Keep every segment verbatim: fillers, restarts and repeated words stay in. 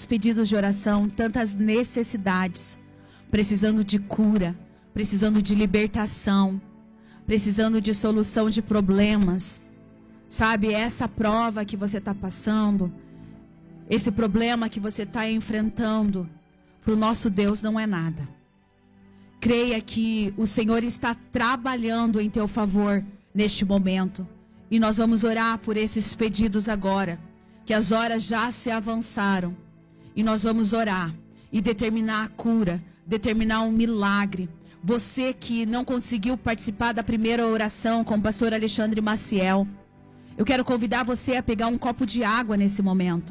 tantos pedidos de oração, tantas necessidades, precisando de cura, precisando de libertação, precisando de solução de problemas. Sabe, essa prova que você está passando, esse problema que você está enfrentando, para o nosso Deus não é nada. Creia que o Senhor está trabalhando em teu favor neste momento. E nós vamos orar por esses pedidos agora, que as horas já se avançaram. E nós vamos orar e determinar a cura, determinar um milagre. Você que não conseguiu participar da primeira oração com o pastor Alexandre Maciel, eu quero convidar você a pegar um copo de água nesse momento.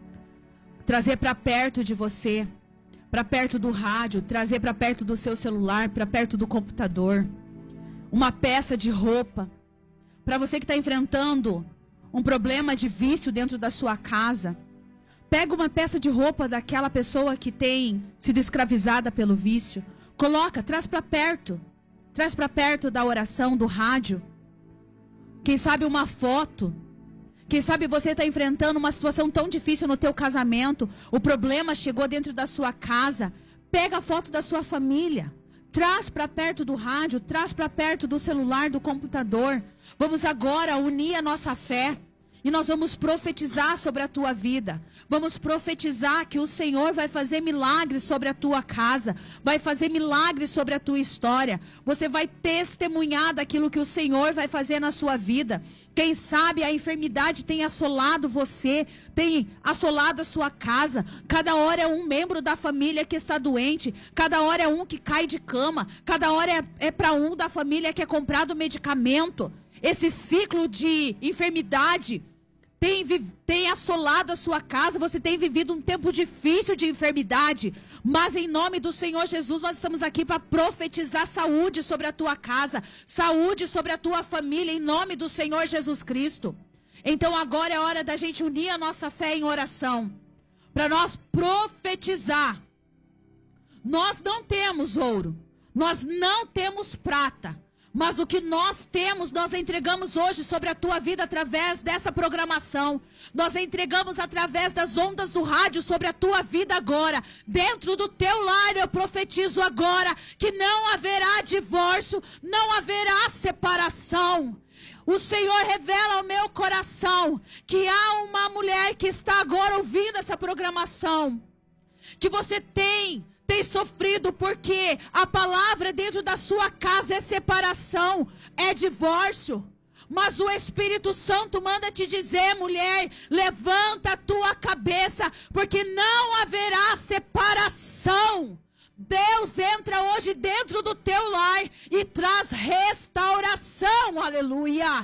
Trazer para perto de você, para perto do rádio, trazer para perto do seu celular, para perto do computador. Uma peça de roupa. Para você que está enfrentando um problema de vício dentro da sua casa, pega uma peça de roupa daquela pessoa que tem sido escravizada pelo vício. Coloca, traz para perto. Traz para perto da oração, do rádio. Quem sabe uma foto. Quem sabe você está enfrentando uma situação tão difícil no teu casamento. O problema chegou dentro da sua casa. Pega a foto da sua família. Traz para perto do rádio. Traz para perto do celular, do computador. Vamos agora unir a nossa fé. E nós vamos profetizar sobre a tua vida. Vamos profetizar que o Senhor vai fazer milagres sobre a tua casa. Vai fazer milagres sobre a tua história. Você vai testemunhar daquilo que o Senhor vai fazer na sua vida. Quem sabe a enfermidade tem assolado você, tem assolado a sua casa. Cada hora é um membro da família que está doente. Cada hora é um que cai de cama. Cada hora é, é para um da família que é comprado medicamento. Esse ciclo de enfermidade tem, tem assolado a sua casa. Você tem vivido um tempo difícil de enfermidade. Mas em nome do Senhor Jesus, nós estamos aqui para profetizar saúde sobre a tua casa. Saúde sobre a tua família, em nome do Senhor Jesus Cristo. Então agora é hora da gente unir a nossa fé em oração. Para nós profetizar. Nós não temos ouro. Nós não temos prata. Mas o que nós temos, nós entregamos hoje sobre a tua vida através dessa programação. Nós entregamos através das ondas do rádio sobre a tua vida agora. Dentro do teu lar eu profetizo agora que não haverá divórcio, não haverá separação. O Senhor revela ao meu coração que há uma mulher que está agora ouvindo essa programação. Que você tem... tem sofrido porque a palavra dentro da sua casa é separação, é divórcio. Mas o Espírito Santo manda te dizer, mulher, levanta a tua cabeça, porque não haverá separação. Deus entra hoje dentro do teu lar e traz restauração, aleluia.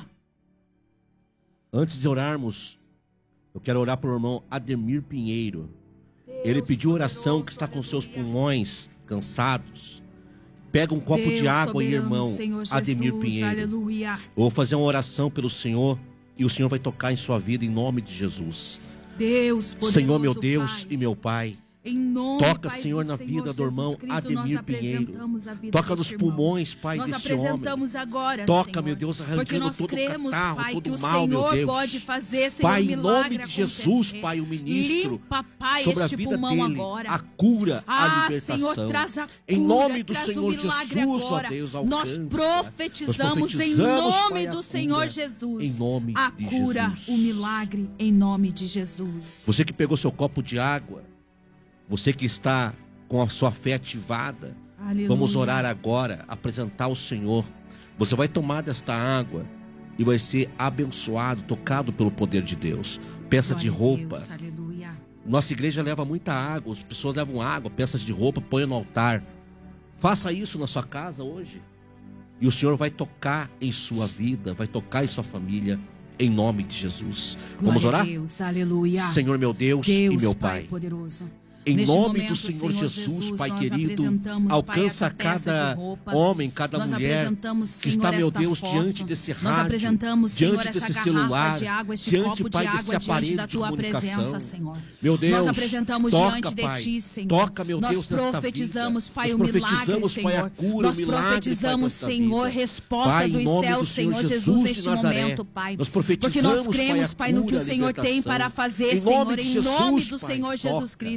Antes de orarmos, eu quero orar para o irmão Ademir Pinheiro. Ele pediu oração que está com seus pulmões cansados. Pega um copo Deus de água aí, irmão Senhor Jesus, Ademir Pinheiro. Aleluia. Eu vou fazer uma oração pelo Senhor e o Senhor vai tocar em sua vida em nome de Jesus. Deus poderoso, Senhor, meu Deus Pai. e meu Pai. Em nome, Toca, Pai, Senhor, do na Senhor vida do irmão Jesus Cristo, Ademir nós Pinheiro. apresentamos a vida Toca deste nos irmão. pulmões, Pai, Nós deste homem. apresentamos agora, Toca, Senhor, meu Deus, porque arrancando nós todo cremos, o catarro, Pai, todo que o mal, meu Senhor Deus. pode fazer, Senhor, Pai, em milagre nome de Jesus, acontecer. Pai, o ministro, Limpa, Pai, sobre a este vida pulmão dele, agora. a cura, Ah, a libertação. Senhor, traz a cura, em nome do traz Senhor o milagre Jesus, agora. ó Deus, Nós alcança. profetizamos, Nós em profetizamos, nome Pai, a do cura, Senhor Jesus, em nome a de cura, Jesus. o milagre, em nome de Jesus. Você que pegou seu copo de água, você que está com a sua fé ativada, Aleluia. vamos orar agora, apresentar ao Senhor. Você vai tomar desta água e vai ser abençoado, tocado pelo poder de Deus. Peça Glória de a roupa. Deus, aleluia. Nossa igreja leva muita água, as pessoas levam água, peças de roupa, põe no altar. Faça isso na sua casa hoje. E o Senhor vai tocar em sua vida, vai tocar em sua família, em nome de Jesus. Vamos Glória orar? a Deus, aleluia. Senhor meu Deus, Deus, e meu Pai, Pai. poderoso. Em Neste nome momento, do Senhor, Senhor Jesus, Jesus, Pai nós querido, apresentamos, alcança Pai, essa peça cada de roupa. homem, cada Nós mulher apresentamos, que Senhor, está, meu esta Deus, foto. diante desse rádio, Nós apresentamos, Senhor, diante essa desse garrafa celular, de água, este diante, copo Pai, de desse água diante aparelho da de tua comunicação. presença, Senhor. Meu Deus, nós apresentamos toca, diante Pai, de Ti, Senhor. toca, meu nós Deus, nesta profetizamos, vida. Pai, Nós o milagre, profetizamos, Senhor. Pai, a cura, nós o milagre, profetizamos, Pai, Senhor, vida. resposta Pai, em dos nome céus, do Senhor Senhor Jesus Jesus, de neste Nazaré. momento, Pai. Nós Porque profetizamos, nós cremos, Pai, Pai, a no que o cura, a Senhor tem libertação. para fazer, Em nome Senhor, de em Jesus, nome do Pai, Senhor Jesus toca. Cristo.